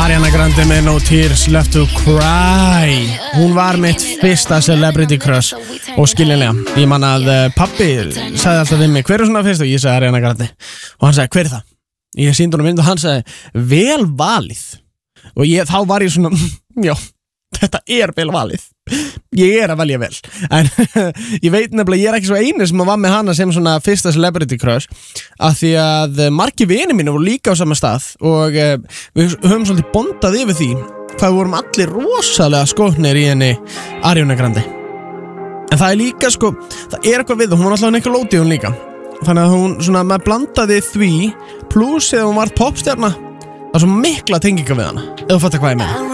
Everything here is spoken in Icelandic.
Ariana Grande með No Tears Left to Cry. Hún var mitt fyrsta celebrity crush. Og skiljanlega, ég man að pabbi sagði alltaf við mig, hver svona fyrst? Og ég sagði Ariana Grande. Og hann sagði, hver það? Ég sýndi honum mynd og hann sagði, vel valið. Og þá var ég svona, já, þetta vel valið. Ég að velja vel. En ég veit nefnilega, ég ekki svo eini sem var með hana sem svona fyrsta celebrity crush, af því að margir vinir mínu voru líka á sama stað og við höfum svolítið bondað yfir því hvað við vorum allir rosalega skotnir í henni Ariana Grande. En það líka sko, það eitthvað við, hún var alltaf Nickelodeon líka, þannig að hún svona, maður blandaði því pluss eða hún var popstjarna, það var svo mikla tenginga við hana, ef þú fattar hvað ég meina.